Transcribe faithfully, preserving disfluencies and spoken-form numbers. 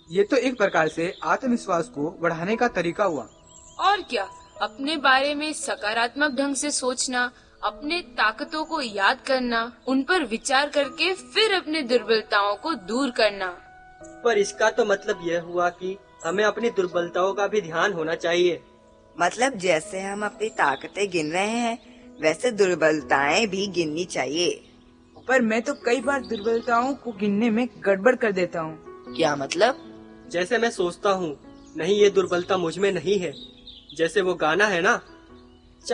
ये तो एक प्रकार से आत्मविश्वास को बढ़ाने का तरीका हुआ। और क्या, अपने बारे में सकारात्मक ढंग से सोचना, अपने ताकतों को याद करना, उन पर विचार करके फिर अपने दुर्बलताओं को दूर करना। पर इसका तो मतलब यह हुआ कि हमें अपनी दुर्बलताओं का भी ध्यान होना चाहिए। मतलब जैसे हम अपनी ताकतें गिन रहे हैं, वैसे दुर्बलताएं भी गिननी चाहिए। पर मैं तो कई बार दुर्बलताओं को गिनने में गड़बड़ कर देता हूँ। क्या मतलब? जैसे मैं सोचता हूँ, नहीं ये दुर्बलता मुझ में नहीं है। जैसे वो गाना है ना,